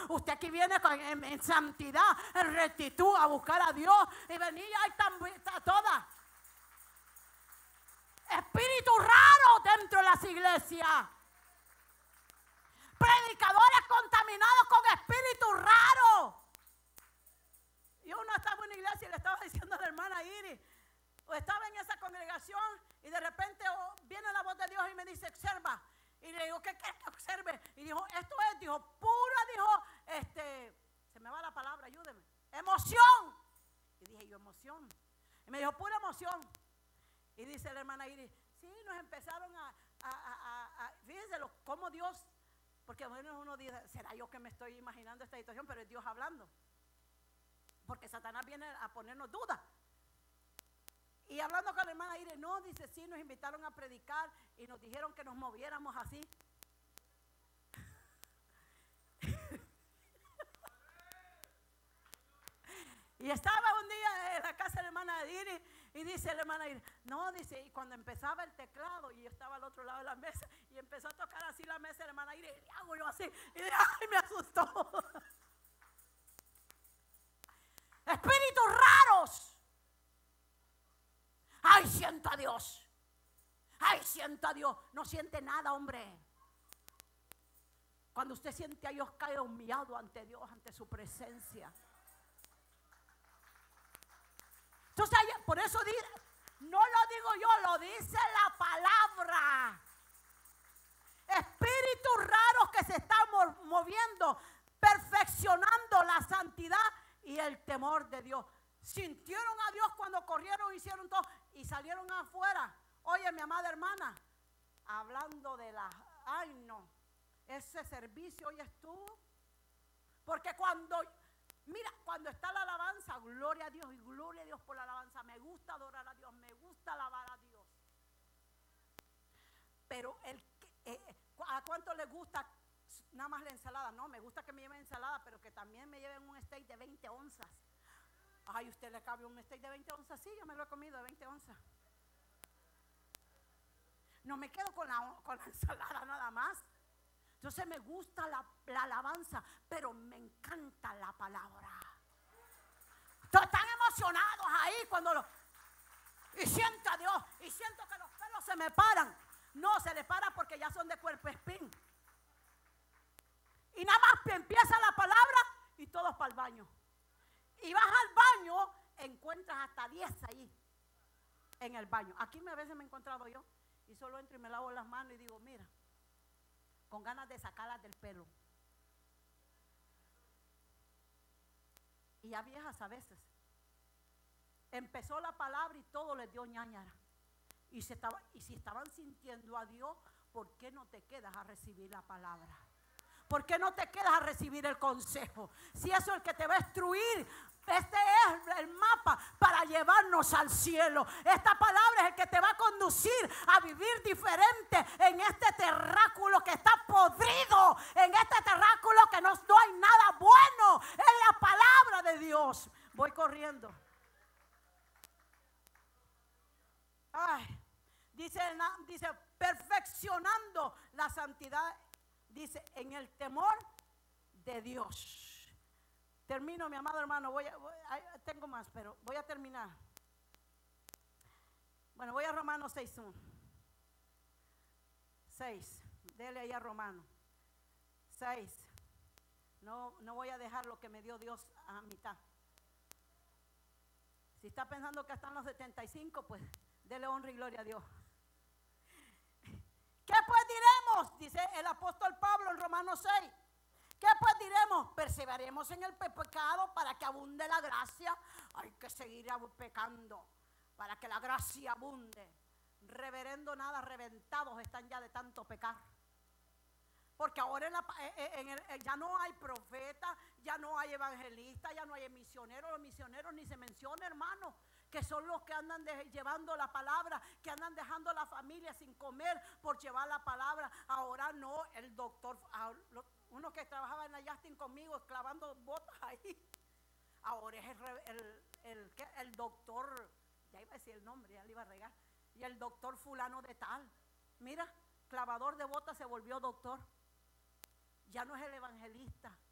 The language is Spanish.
Usted que viene en santidad, en rectitud, a buscar a Dios. Y venía ahí está toda. Espíritus raros dentro de las iglesias. Predicadores contaminados con espíritus raros. Y uno estaba en una iglesia y le estaba diciendo a la hermana Iris, o estaba en esa congregación y de repente viene la voz de Dios y me dice, observa. Y le digo, ¿qué quieres que observe? Y dijo, esto es, dijo, pura, dijo, se me va la palabra, ayúdeme, emoción. Y dije yo, emoción. Y me dijo, pura emoción. Y dice la hermana Iris, sí, nos empezaron fíjense cómo Dios, porque bueno, uno dice, ¿será yo que me estoy imaginando esta situación? Pero es Dios hablando. Porque Satanás viene a ponernos dudas. Y hablando con la hermana Iris, no, dice, sí, nos invitaron a predicar y nos dijeron que nos moviéramos así. Y estaba un día en la casa de la hermana Iris y dice la hermana Iris, no, dice, y cuando empezaba el teclado y yo estaba al otro lado de la mesa y empezó a tocar así la mesa de la hermana Iris, y hago yo así, y dije, ay, me asustó. Espíritus raros. Ay, siento a Dios. Ay, siento a Dios. No siente nada, hombre. Cuando usted siente a Dios, cae humillado ante Dios, ante su presencia. Entonces, por eso no lo digo yo, lo dice la palabra. Espíritus raros que se están moviendo, perfeccionando la santidad y el temor de Dios. Sintieron a Dios cuando corrieron, hicieron todo y salieron afuera. Oye, mi amada hermana, hablando de ay no, ese servicio hoy estuvo. Porque cuando está la alabanza, gloria a Dios y gloria a Dios por la alabanza. Me gusta adorar a Dios, me gusta alabar a Dios. Pero ¿a cuánto le gusta nada más la ensalada? No, me gusta que me lleven ensalada, pero que también me lleven un steak de 20 onzas. Ay, ¿usted le cabe un steak de 20 onzas? Sí, yo me lo he comido de 20 onzas. No me quedo con la ensalada nada más. Entonces me gusta la alabanza, pero me encanta la palabra. Están emocionados ahí y siento a Dios y siento que los pelos se me paran. No, se les para porque ya son de cuerpo espín. Y nada más empieza la palabra y todos para el baño. Y vas al baño, encuentras hasta 10 ahí en el baño. Aquí a veces me he encontrado yo y solo entro y me lavo las manos y digo, mira, con ganas de sacarlas del pelo. Y a viejas a veces. Empezó la palabra y todo les dio ñañara. Y si estaban sintiendo a Dios, ¿por qué no te quedas a recibir la palabra? ¿Por qué no te quedas a recibir el consejo? Si eso es el que te va a instruir, este es el mapa para llevarnos al cielo. Esta palabra es el que te va a conducir a vivir diferente en este terráqueo que está podrido, en este terráqueo que no hay nada bueno. Es la palabra de Dios. Voy corriendo. Ay, dice perfeccionando la santidad. Dice, en el temor de Dios. Termino, mi amado hermano. Tengo más, pero voy a terminar. Bueno, voy a Romanos 6:1. 6. Dele ahí a Romanos 6. No voy a dejar lo que me dio Dios a mitad. Si está pensando que están los 75, pues dele honra y gloria a Dios. ¿Qué pues diremos? Dice el apóstol Pablo en Romanos 6. ¿Qué pues diremos? Perseveremos en el pecado para que abunde la gracia. Hay que seguir pecando para que la gracia abunde. Reverendo nada, reventados están ya de tanto pecar. Porque ahora ya no hay profeta, ya no hay evangelista, ya no hay misioneros. Los misioneros ni se menciona, hermano, que son los que andan llevando la palabra, que andan dejando a la familia sin comer por llevar la palabra. Ahora no, el doctor, uno que trabajaba en la Justin conmigo, clavando botas ahí. Ahora es el doctor, ya iba a decir el nombre, ya le iba a regar. Y el doctor fulano de tal. Mira, clavador de botas se volvió doctor. Ya no es el evangelista.